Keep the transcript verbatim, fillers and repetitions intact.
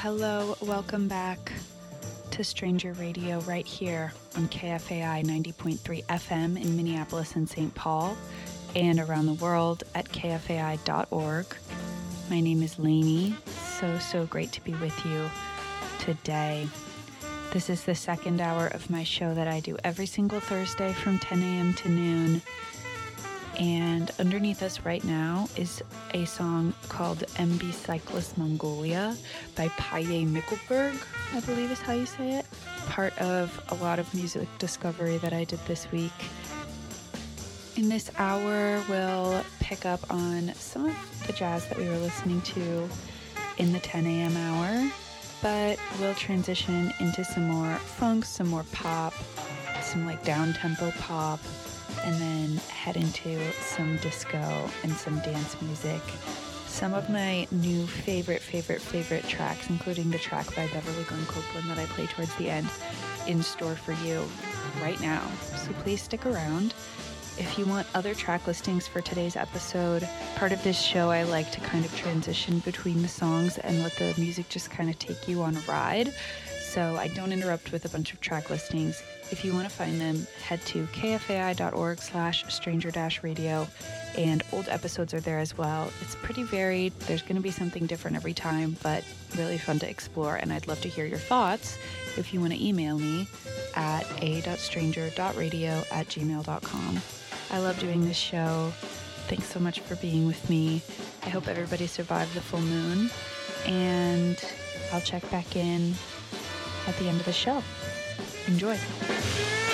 Hello, welcome back to Stranger Radio right here on K F A I ninety point three F M in Minneapolis and Saint Paul and around the world at K F A I dot org. My name is Lainey. So, so great to be with you today. This is the second hour of my show that I do every single Thursday from ten a.m. to noon. And underneath us right now is a song called M B Cyclist Mongolia by Paye Mikkelberg, I believe is how you say it. Part of a lot of music discovery that I did this week. In this hour, we'll pick up on some of the jazz that we were listening to in the ten a.m. hour, but we'll transition into some more funk, some more pop, some like down-tempo pop, and then head into some disco and some dance music. Some of my new favorite, favorite, favorite tracks, including the track by Beverly Glenn Copeland that I play towards the end, in store for you right now. So please stick around. If you want other track listings for today's episode, part of this show I like to kind of transition between the songs and let the music just kind of take you on a ride. So I don't interrupt with a bunch of track listings. If you want to find them, head to kfai.org slash stranger dash radio, and old episodes are there as well. It's pretty varied. There's going to be something different every time, but really fun to explore, and I'd love to hear your thoughts if you want to email me at a.stranger.radio at gmail.com. I love doing this show. Thanks so much for being with me. I hope everybody survived the full moon, and I'll check back in at the end of the show. Enjoy.